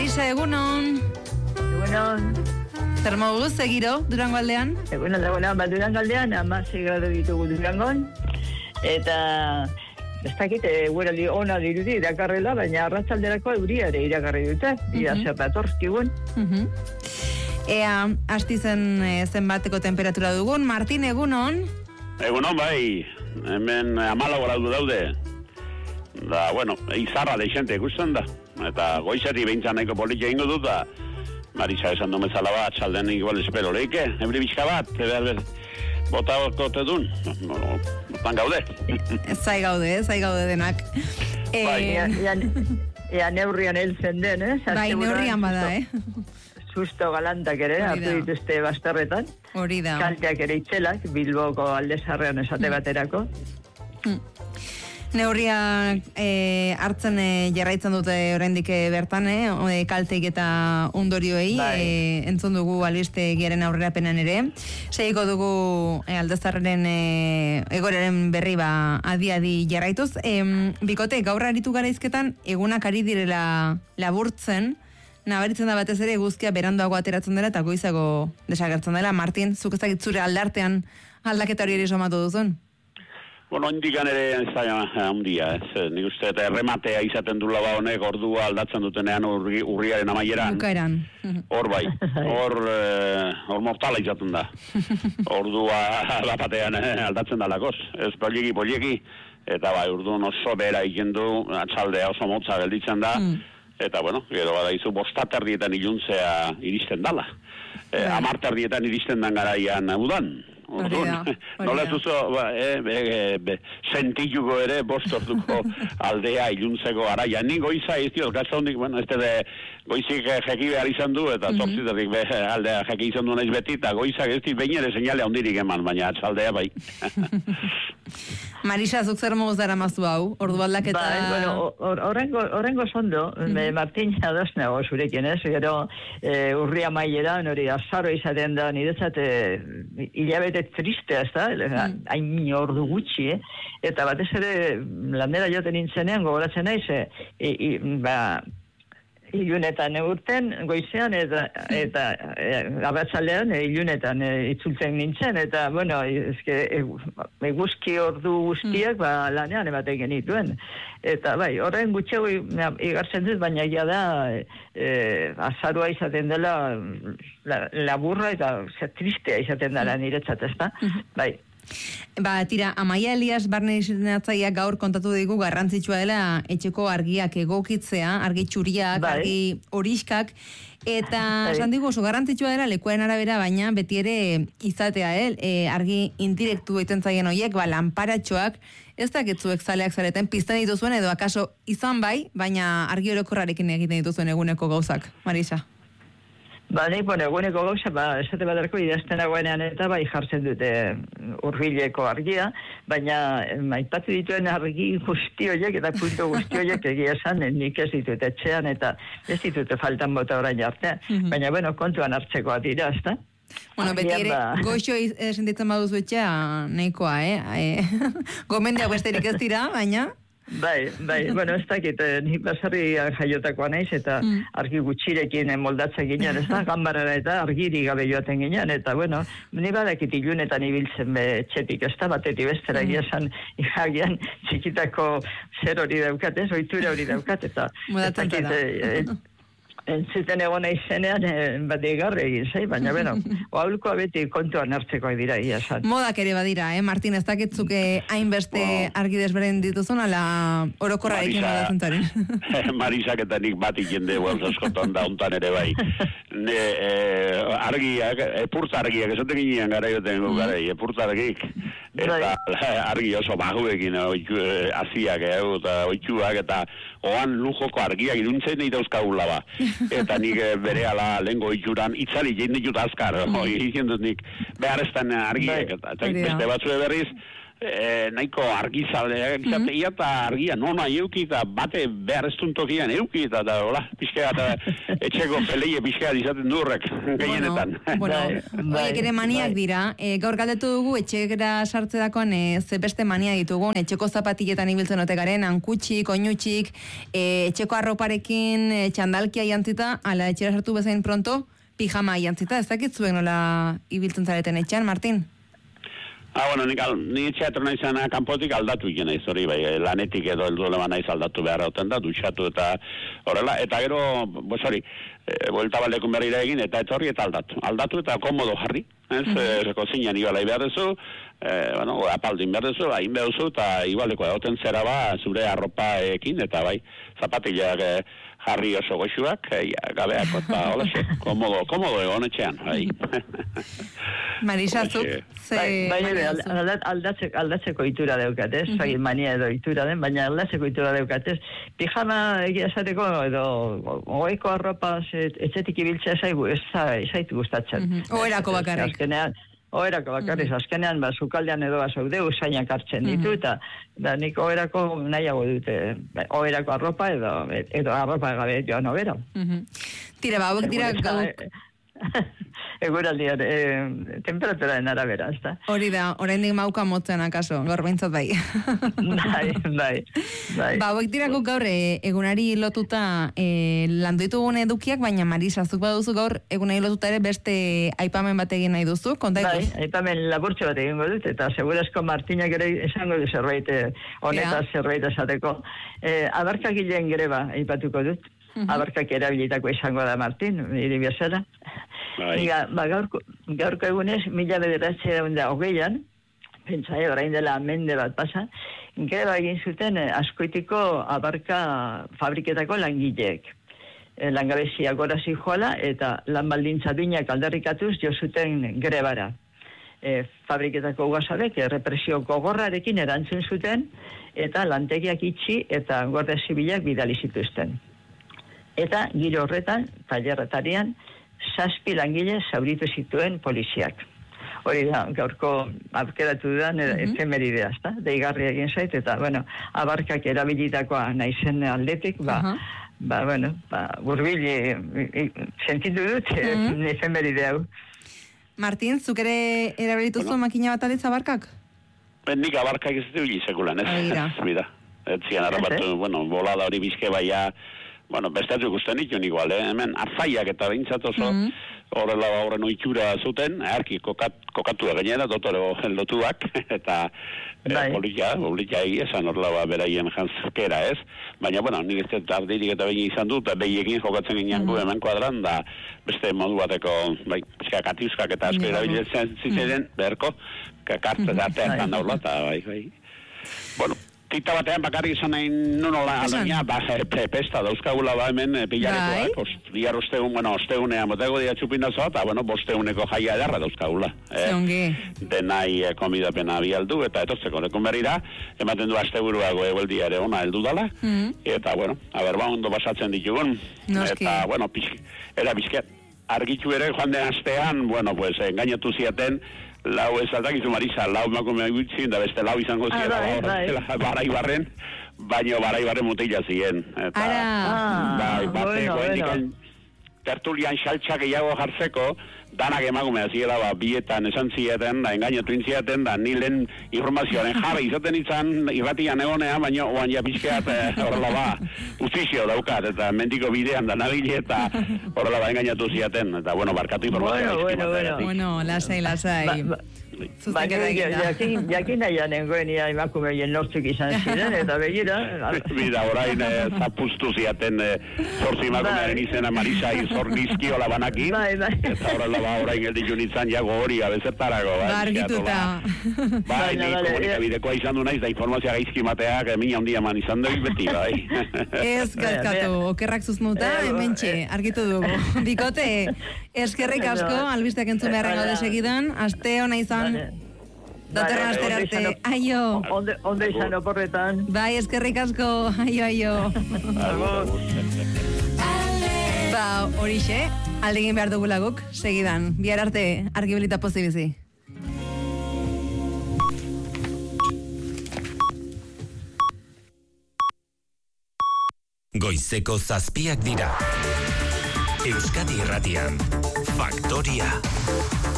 Marisa, egunon. Egunon. Zer moduz, egiro, Durango aldean? Egunon, Durango aldean, 16 gradu ditugu Durangon. Eta, ez dakit, eguraldi ona dirudi irakarrela, baina arratsalderako euria ere irakarri dute. Ia zer datorkigun. Ea, hasti zenbateko temperatura dugun. Martin, egunon? Egunon, bai. Hemen 14 gradu daude. Da, bueno, izarra deixente ikusten da. Eta goizari behintzan nahiko politia ingo dut, da Marisa esan du mezala bat, txalden igual espero leike, ebri bizka bat, bota okote dun, botan gaude. Zai gaude denak. Ea neurrian heltzen den, Bai, neurrian bada, Susto galantak ere, hartu dituzte bazterretan. Hori da. Kalteak ere itzelak, Bilboko aldezarrean esate baterako. Neurriak hartzen jarraitzen dute oraindik bertan, kalteik eta ondorioei, entzun dugu albistegiaren aurrerapenan ere. Segiko dugu aldezarren egoraren berri adi jarraituz. Bikote, gaur aritu garaizketan, egunak ari direla laburtzen, nabaritzen da batez ere eguzkia beranduago ateratzen dela eta goizago desagertzen dela. Martin, zuk ezagit zure aldartean aldaketa hori ere somatu duzun? Bueno, indikan ere ez da handia, nik uste eta errematea izaten du laba honek ordua aldatzen dutenean urriaren amaieran. Bukaeran. Hor bai, hor mortala izaten da. Ordua bapatean aldatzen dalakoz, ez polieki, eta bai, urduan oso bera ikendu, atxaldea oso motza gelditzen da, eta bueno, gero badaizu bostaterdietan iluntzea iristen dala. 10 terdietan iristen dan garaian udan. Nola zuzo sentiluko ere bostortuko aldea iluntzeko araia. Ni goiza ez diot, gazta hondik, bueno, ez de goizik jeki behar izan du, eta zortzitatik aldea jeki izan du naiz beti, eta goizak ez dit behin ere seinale handirik eman, baina atzaldea bai. Marisa, zuk zer moguz dara mazu hau, ordu aldaketa... Bai, horrengo zondo, Martin ados nago zurekin, gero urria maieran, hori azaro izaten da, niretzat hilabete tristea, ez da, hain ordu gutxi, eta batez ere landera joten nintzenean, gogoratzen naiz, ilunetan urten, goizean, eta abertzalean ilunetan itzultzen nintzen, eta, bueno, eguzki ordu guztiak lanean ematen genituen. Eta, bai, horren gutxego igartzen dut, baina ja da, azarua izaten dela laburra eta tristea izaten dela niretzat, ez da? Bai. Tira, Amaia Elias barne izenatzaileak gaur kontatu digu garrantzitsua dela etxeko argiak egokitzea, argi txuriak, argi horiskak, eta esan digu oso garrantzitsua dela lekuaren arabera, baina beti ere izatea, argi indirektu egiten zaien horiek, lanparatxoak, ez dakitzuek zaleak zareten, pizten dituzuen edo akaso izan bai, baina argi orokorrarekin egiten dituzuen eguneko gauzak, Marisa. Nik, eguneko gauza, esate badarko idazten dagoenean eta jartzen dute hurbileko argia, baina maipatu dituen argi guzti horiek eta puntu guzti horiek egia esan, nik ez ditut etxean eta ez ditut faltan bota orain arte, baina, kontuan hartzekoa dira, ez da? Beti ere, goxo sentitzen baduzu etxea, nahikoa, gomendia besterik ez dira, baina... Bai, ez dakit, nik basarrian jaiotakoa naiz, eta argi gutxirekin moldatzen ginen, ez da, ganbarara eta argiri gabe joaten ginen, eta, ni badakit ilunetan ibiltzen txetik, ez da, batetik bestera esan, jagian txikitako zer hori daukat, ohitura hori daukat, eta ez dakit... Entzuten egona izenean, egarre egin, baina, oaulkoa beti kontuan hartzekoa dira, ia esan. Modak ere badira, Martin, ez dakitzuke hainbeste argi desberen dituzun, ala orokorra ekin badatzen zaren. Marisak eta nik bat ikende, askotan da ontan ere bai. Argiak, epurtza argiak, esaten ginean gara joten gara, epurtza argiak, eta argi oso bajuekin, aziak, eta oitxuak, eta oan lujoko argiak iruntzen nahi dauzkagula ba. Eta nik bere ala lengo itxuran itzali jein ditut azkar, egin dut nik behar estan argiak, eta beste batzue berriz, nahiko argizalea izatea eta argia nona euki eta bate behar ez tokian euki eta hola, pixka etxeko peleie pixka izaten du horrek gehienetan. Horiek ere maniak dira. Gaur galdetu dugu etxekera sartzerakoan ze beste mania ditugun, etxeko zapatilletan ibiltzen ote garen, hankutxik, oinutxik, etxeko arroparekin txandalkia jantzita, ala etxera sartu bezain pronto, pijama jantzita. Ez dakit zuek nola ibiltzen zareten etxean, Martin? Bueno, ni etxeatro naizan kanpotik aldatu ikena naiz hori, bai, lanetik edo helduleman naiz aldatu behar hauten da, dutxatu eta horrela, eta gero, hori, buelta baldekun berrira egin, eta etorri eta aldatu eta komodo jarri, ez, kozinean ibalai behar duzu, apaldin behar duzu, hain behar duzu, eta ibaleko egoten zera zure arropaekin, eta bai, zapatillak jarri oso goxuak, gabeako, eta holaxe, komodo egon etxean, bai. Marisazuk, aldatzeko itura daukatez, mania edo itura den, baina aldatzeko itura daukatez. Pijama egia esateko edo goiko arropa etxetik ibiltzea zaigu, ez zaitu gustatzen. Oerako bakarrik. Oerako bakarrik, azkenean, zukaldean edo zaude, usainak hartzen ditu, eta nik oerako nahiago dute, oerako arropa edo arropa gabe joan obera. Tira, hauek dira gauk. Eguraldian, temperaturaren arabera, ez da? Hori da, oraindik mauka motzen akaso, gaur behintzat bai. Bai. Hauek dira guk gaur egunari lotuta landu ditugun edukiak, baina Marisa, zuk baduzu gaur egunari lotuta ere beste aipamen bat egin nahi duzu, kontaikuz? Bai, aipamen laburtxo bat egingo dut, eta segurazko Martinak ere esango du zerbait, honetaz zerbait esateko. Abarkagileen greba aipatuko dut. Abarkak erabilitako izango da Martin, hiri bezala. Gaurko egunez, 1920an, pentsa orain dela mende bat pasa, greba egin zuten Azkoitiko Abarka fabriketako langileek. Langabezia gora zijoala eta lan baldintza duinak aldarrikatuz jo zuten grebara. Fabriketako ugasabek represio gogorrarekin erantzun zuten eta lantegiak itxi eta guardia zibilak bidali zituzten. Eta giro horretan, tailerretarian, 7 langile zauritu zituen poliziak. Hori da, gaurko aukeratu dudan efemeridea, ezta? Deigarri egin zait, eta, Abarkak erabilitakoa naizen aldetik, gurbili sentitu dut efemeridea. Martin, zuk ere erabilituzu makina bat alitza Abarkak? Nik Abarkak ez dut sekulan, ez? Bida, ez zian arrabatu, bolada hori bizke baia, bestatzuk usten ditun igual, hemen arzaiak eta behintzat oso horrela horren oitxura zuten, earki kokatu gainera, dotore lotuak, eta politia esan horrela beraien jantzkera ez, baina, nik ez dut ardirik eta behin izan dut, eta behiekin jokatzen ginean gu hemen kuadran, da beste modu bateko, katiuskak eta asko erabiletzen zitzen, beharko, kartzen artean daula, eta bai. Tita batean bakarrik izan nahi nunola aldaina, pesta dauzkagula hemen pilarekoak, bihar ostegunean botego dia txupinazoa, eta bosteguneko jaia edarra dauzkagula. Denai komidapena bialdu, eta etortzeko lekun berrira, ematen du asteburuago egueldia ere ona heldu dala, eta ondo basatzen ditugun, eta era bizket, argitu ere joan den astean, engainatu ziaten, lau ez aldakizu Marisa, lau emakume gutzin, da beste lau izango ziren, baraibarren, baino baraibarren mutila ziren. Tertulian xaltxak gehiago jartzeko, danak emakumea ziela, bietan esan zieten, da engainatu intziaten, da nilen informazioaren jarri izaten izan, irratian egonean, baina oan ja pixkeat horrela ustizio daukat, eta mentiko bidean da nabile, eta horrela engainatu ziaten, eta barkatu informazioa. Lasai. Jakin nahian engoenia emakumeien nortzuk izan ziren, eta begira. Bida, orain zapustu ziaten zortzi emakumearen izena Marisa izor nizkiola banakin, eta horrela orain gelditu nintzen jago hori abezertarago. Argituta. Ni komunikabidekoa izan du naiz, da informazioa gaizki mateak, mina handia man izan dugu beti, bai. Ez gazkatu, okerrak zuznuta, hemen txe, argitu dugu. Bikote, eskerrik asko, albisteak entzun beharren gaude segidan, aste hona izan. Datorren astera arte, aio. Ondo izan oporretan. Bai, eskerrik asko, aio. Horixe, aldegin behar dugula guk, segidan. Bihar arte, argibilita pozibizi. Goizeko 7 dira. Euskadi Irratian, Faktoria.